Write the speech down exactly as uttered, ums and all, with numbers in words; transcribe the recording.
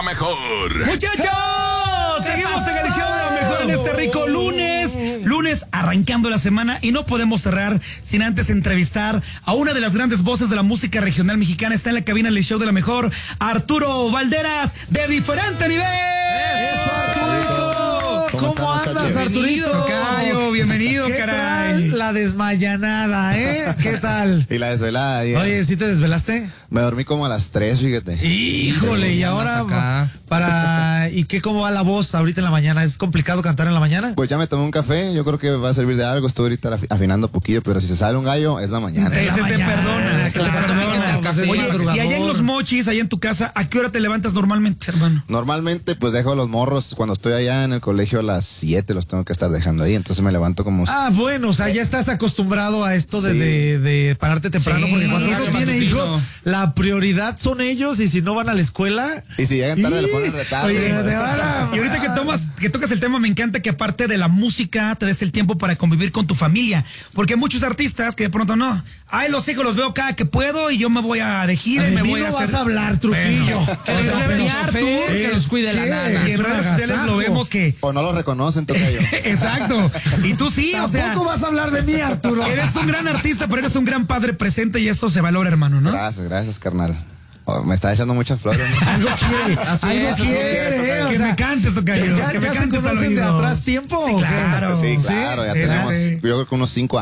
Mejor. ¡Muchachos! Seguimos en el show de la mejor en este rico lunes. Lunes arrancando la semana y no podemos cerrar sin antes entrevistar a una de las grandes voces de la música regional mexicana. Está en la cabina del show de la mejor, Arturo Valderas, de Diferente Nivel. ¡Eso, Arturito! ¿Cómo, ¿Cómo andas, Arturito? Tocayo, bienvenido, ¿Qué caray. tal la desmayanada, eh? ¿Qué tal? Y la desvelada. Yeah. Oye, ¿sí te desvelaste? Me dormí como a las tres, fíjate. Híjole, y ahora para... ¿Y qué, cómo va la voz ahorita en la mañana? ¿Es complicado cantar en la mañana? Pues ya me tomé un café, yo creo que va a servir de algo. Estoy ahorita afinando poquillo, pero si se sale un gallo, es la mañana. Se te perdona, se te perdona. Oye, y allá en Los Mochis, allá en tu casa, ¿a qué hora te levantas normalmente, hermano? Normalmente, pues dejo los morros, cuando estoy allá en el colegio a las siete, los tengo que estar dejando ahí, entonces me levanto como... Ah, bueno, o sea, ya estás acostumbrado a esto de, sí. de, de pararte temprano, sí, porque cuando uno tiene hijos, la prioridad son ellos, y si no van a la escuela... Y si llegan tarde, y... le ponen retardo. Oye, y ahorita que tomas, que tocas el tema, me encanta que aparte de la música, te des el tiempo para convivir con tu familia, porque hay muchos artistas que de pronto no, ay, los hijos los veo cada que puedo y yo me voy a de gira y me voy a hacer... vas a hablar, Trujillo. Bueno, que les revelar tú, que los cuide la nana. Y en redes sociales lo vemos que... O no lo reconocen, Tocayo. Exacto. Y tú sí, o sea... Tampoco vas a hablar de mí, Arturo. Eres un gran artista, pero eres un gran padre presente y eso se valora, hermano, ¿no? Gracias, gracias, carnal. Oh, me está echando muchas flores, ¿no? Algo quiere, así algo es, quiere, que, que me cantes, Tocayo. ¿Ya, que me ya cantes se conocen de atrás tiempo? Sí, claro. Sí, claro, sí, ya sí, tenemos, sí. yo creo que unos cinco años.